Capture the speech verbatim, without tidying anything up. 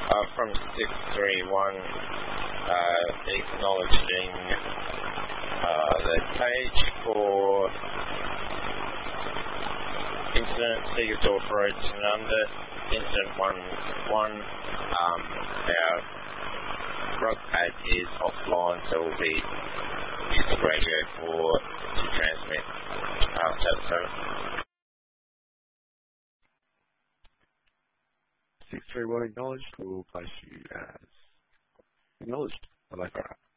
Uh, from six three one, uh, acknowledging uh, the page for incident Seagull Road Tanunda, incident one one. Um, our rug pad is offline, so we'll be using the radio for to transmit uh, seven seven. six three one acknowledged. We'll place you as acknowledged. Bye-bye.